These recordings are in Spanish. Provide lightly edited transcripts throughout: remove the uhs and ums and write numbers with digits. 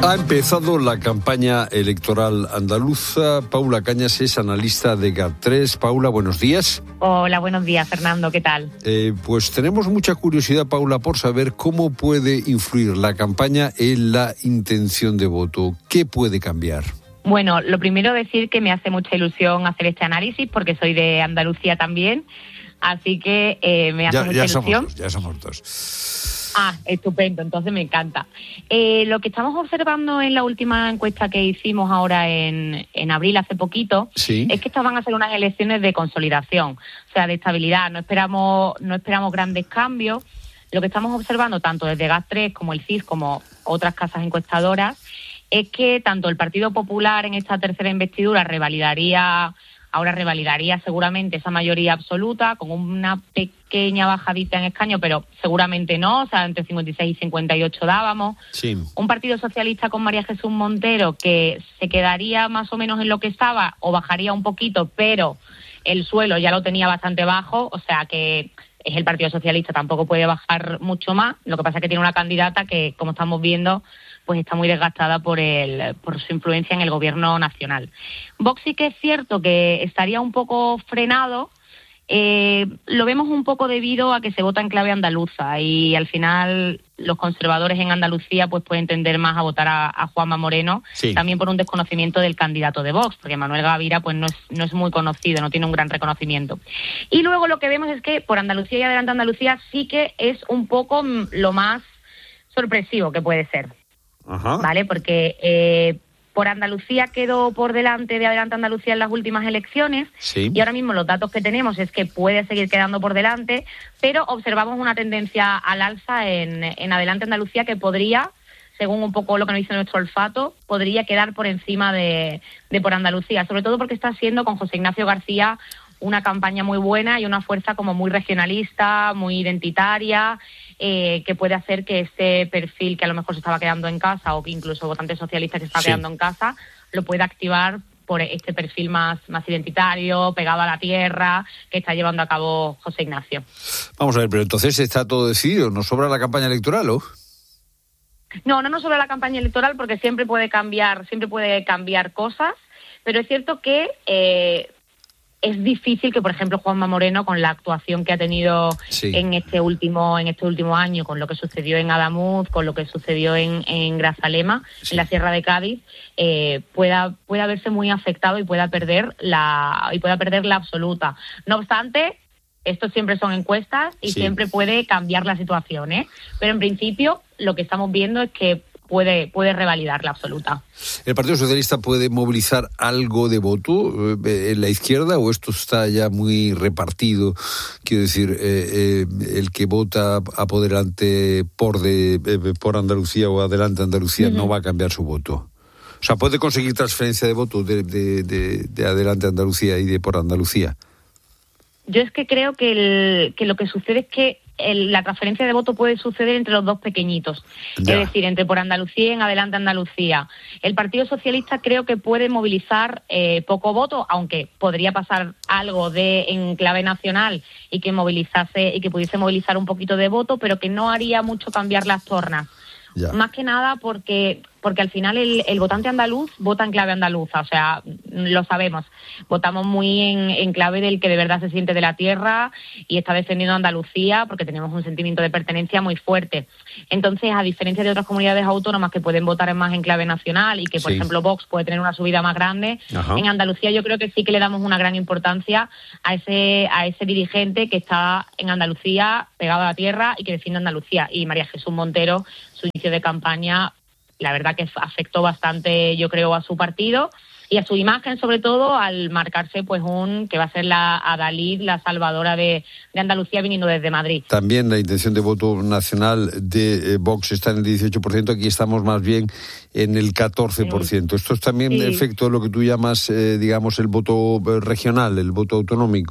Ha empezado la campaña electoral andaluza. Paula Cañas es analista de GAT3. Paula, buenos días. Hola, buenos días, Fernando, ¿qué tal? Pues tenemos mucha curiosidad, Paula, por saber cómo puede influir la campaña en la intención de voto. ¿Qué puede cambiar? Bueno, lo primero decir que me hace mucha ilusión hacer este análisis porque soy de Andalucía también, así que me hace mucha ilusión. Ya somos dos. Ah, estupendo, entonces me encanta. Lo que estamos observando en la última encuesta que hicimos ahora en abril, hace poquito, ¿Sí? Es que estas van a ser unas elecciones de consolidación, o sea, de estabilidad. No esperamos grandes cambios. Lo que estamos observando, tanto desde GAT3 como el CIS, como otras casas encuestadoras, es que tanto el Partido Popular en esta tercera investidura revalidaría seguramente esa mayoría absoluta, con una pequeña bajadita en escaño, pero seguramente no, o sea, entre 56 y 58 dábamos. Sí. Un Partido Socialista con María Jesús Montero que se quedaría más o menos en lo que estaba o bajaría un poquito, pero el suelo ya lo tenía bastante bajo, o sea que es el Partido Socialista, tampoco puede bajar mucho más. Lo que pasa es que tiene una candidata que, como estamos viendo, pues está muy desgastada por su influencia en el gobierno nacional. Vox sí que es cierto que estaría un poco frenado, lo vemos un poco debido a que se vota en clave andaluza y al final los conservadores en Andalucía pues pueden tender más a votar a Juanma Moreno, sí. También por un desconocimiento del candidato de Vox, porque Manuel Gavira pues no es muy conocido, no tiene un gran reconocimiento. Y luego lo que vemos es que por Andalucía y Adelante Andalucía sí que es un poco lo más sorpresivo que puede ser. Ajá. ¿Vale? Porque por Andalucía quedó por delante de Adelante Andalucía en las últimas elecciones, sí. Y ahora mismo los datos que tenemos es que puede seguir quedando por delante, pero observamos una tendencia al alza en Adelante Andalucía que podría, según un poco lo que nos dice nuestro olfato, podría quedar por encima de por Andalucía, sobre todo porque está haciendo con José Ignacio García una campaña muy buena y una fuerza como muy regionalista, muy identitaria, que puede hacer que este perfil que a lo mejor se estaba quedando en casa o que incluso votante socialista que se está quedando en casa, lo pueda activar por este perfil más identitario, pegado a la tierra, que está llevando a cabo José Ignacio. Vamos a ver, pero entonces está todo decidido, ¿nos sobra la campaña electoral o...? No nos sobra la campaña electoral porque siempre puede cambiar cosas, pero es cierto que es difícil que, por ejemplo, Juanma Moreno, con la actuación que ha tenido en este último año, con lo que sucedió en Adamuz, con lo que sucedió en Grazalema, en la Sierra de Cádiz, pueda verse muy afectado y pueda perder la absoluta. No obstante, esto siempre son encuestas y siempre puede cambiar la situación, Pero en principio lo que estamos viendo es que puede revalidar la absoluta. ¿El Partido Socialista puede movilizar algo de voto en la izquierda o esto está ya muy repartido? Quiero decir, el que vota adelante por Andalucía o Adelante Andalucía no va a cambiar su voto. O sea, ¿puede conseguir transferencia de votos de Adelante Andalucía y de por Andalucía? Yo es que creo que lo que sucede es que la transferencia de voto puede suceder entre los dos pequeñitos, ya. Es decir, entre por Andalucía y en Adelante Andalucía. El Partido Socialista creo que puede movilizar poco voto, aunque podría pasar algo en clave nacional y que pudiese movilizar un poquito de voto, pero que no haría mucho cambiar las tornas. Ya. Más que nada porque al final el votante andaluz vota en clave andaluza, o sea, lo sabemos. Votamos muy en clave del que de verdad se siente de la tierra y está defendiendo Andalucía porque tenemos un sentimiento de pertenencia muy fuerte. Entonces, a diferencia de otras comunidades autónomas que pueden votar más en clave nacional y que, por ejemplo, Vox puede tener una subida más grande, en Andalucía yo creo que sí que le damos una gran importancia a ese dirigente que está en Andalucía, pegado a la tierra y que defiende Andalucía. Y María Jesús Montero, su inicio de campaña, la verdad que afectó bastante, yo creo, a su partido y a su imagen, sobre todo, al marcarse pues que va a ser la Adalid, la salvadora de Andalucía, viniendo desde Madrid. También la intención de voto nacional de Vox está en el 18%, aquí estamos más bien en el 14%. Esto es también efecto de lo que tú llamas, digamos, el voto regional, el voto autonómico.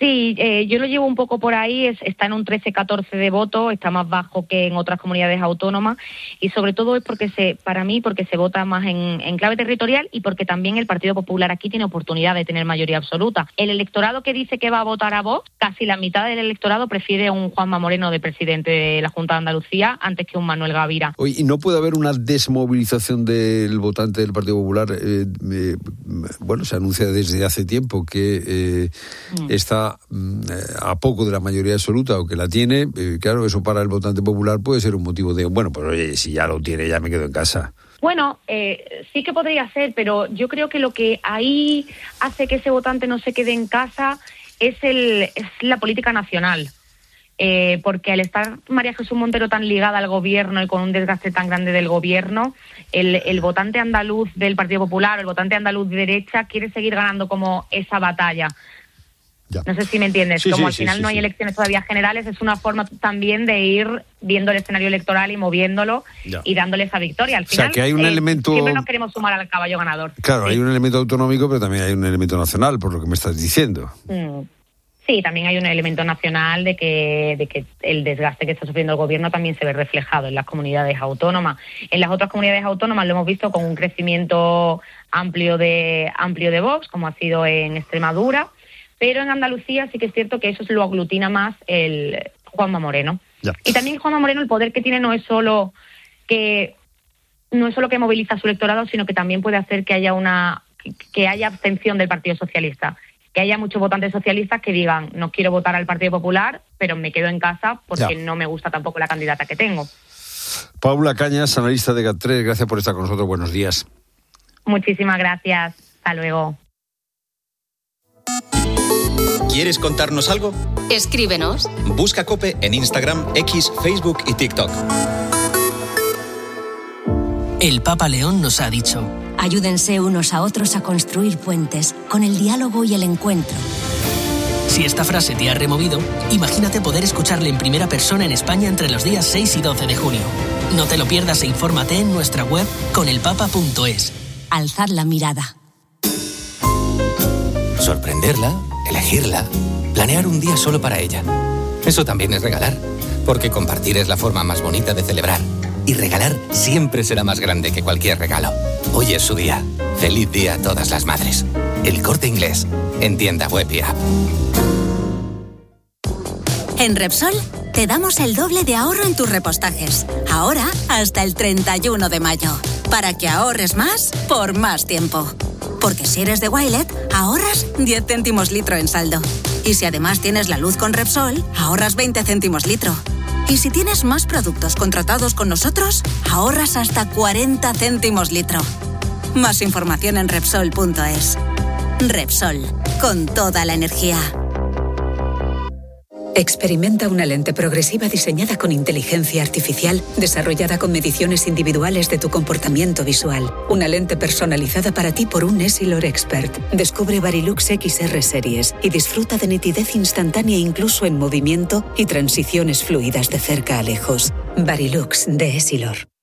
Sí, yo lo llevo un poco por ahí, está en un 13-14 de voto, está más bajo que en otras comunidades autónomas y sobre todo es porque se vota más en clave territorial y porque también el Partido Popular aquí tiene oportunidad de tener mayoría absoluta. El electorado que dice que va a votar a Vox, casi la mitad del electorado prefiere a un Juanma Moreno de presidente de la Junta de Andalucía antes que un Manuel Gavira. Oye, ¿y no puede haber una desmovilización del votante del Partido Popular? Bueno, se anuncia desde hace tiempo que está a poco de la mayoría absoluta o que la tiene, claro, eso para el votante popular puede ser un motivo de, bueno, pues oye, si ya lo tiene, ya me quedo en casa. Bueno, sí que podría ser, pero yo creo que lo que ahí hace que ese votante no se quede en casa es la política nacional. Porque al estar María Jesús Montero tan ligada al gobierno y con un desgaste tan grande del gobierno, el votante andaluz del Partido Popular, el votante andaluz de derecha, quiere seguir ganando como esa batalla. Ya. No sé si me entiendes, al final no hay elecciones todavía generales, es una forma también de ir viendo el escenario electoral y moviéndolo y dándole esa victoria. Al final, que hay un elemento... siempre nos queremos sumar al caballo ganador. Claro, hay un elemento autonómico, pero también hay un elemento nacional, por lo que me estás diciendo. Sí, también hay un elemento nacional de que el desgaste que está sufriendo el gobierno también se ve reflejado en las comunidades autónomas. En las otras comunidades autónomas lo hemos visto con un crecimiento amplio de Vox, como ha sido en Extremadura, pero en Andalucía sí que es cierto que eso lo aglutina más el Juanma Moreno. Ya. Y también Juanma Moreno, el poder que tiene no es solo que moviliza a su electorado, sino que también puede hacer que haya abstención del Partido Socialista. Que haya muchos votantes socialistas que digan, no quiero votar al Partido Popular, pero me quedo en casa porque no me gusta tampoco la candidata que tengo. Paula Cañas, analista de GAT3, gracias por estar con nosotros. Buenos días. Muchísimas gracias. Hasta luego. ¿Quieres contarnos algo? Escríbenos. Busca COPE en Instagram, X, Facebook y TikTok. El Papa León nos ha dicho: ayúdense unos a otros a construir puentes con el diálogo y el encuentro. Si esta frase te ha removido, imagínate poder escucharle en primera persona en España entre los días 6 y 12 de junio. No te lo pierdas e infórmate en nuestra web conelpapa.es. Alzad la mirada. Sorprenderla, elegirla, planear un día solo para ella. Eso también es regalar, porque compartir es la forma más bonita de celebrar. Y regalar siempre será más grande que cualquier regalo. Hoy es su día. Feliz día a todas las madres. El Corte Inglés, en tienda web y app. En Repsol te damos el doble de ahorro en tus repostajes. Ahora hasta el 31 de mayo. Para que ahorres más por más tiempo. Porque si eres de Wilet, ahorras 10 céntimos litro en saldo. Y si además tienes la luz con Repsol, ahorras 20 céntimos litro. Y si tienes más productos contratados con nosotros, ahorras hasta 40 céntimos litro. Más información en Repsol.es. Repsol, con toda la energía. Experimenta una lente progresiva diseñada con inteligencia artificial, desarrollada con mediciones individuales de tu comportamiento visual. Una lente personalizada para ti por un Essilor Expert. Descubre Varilux XR Series y disfruta de nitidez instantánea incluso en movimiento y transiciones fluidas de cerca a lejos. Varilux de Essilor.